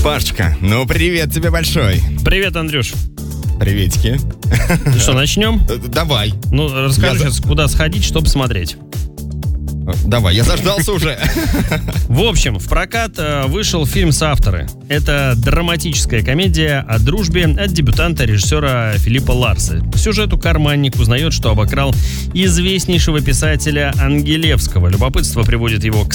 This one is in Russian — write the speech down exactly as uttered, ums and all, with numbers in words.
Пашечка, ну привет тебе большой. Привет, Андрюш. Приветики. Ну что, начнем? Давай. Ну, расскажи Я сейчас, куда сходить, что посмотреть. Давай, я заждался уже. В общем, в прокат э, вышел фильм «Соавторы». Это драматическая комедия о дружбе от дебютанта режиссера Филиппа Ларса. По сюжету карманник узнает, что обокрал известнейшего писателя Ангелевского. Любопытство приводит его к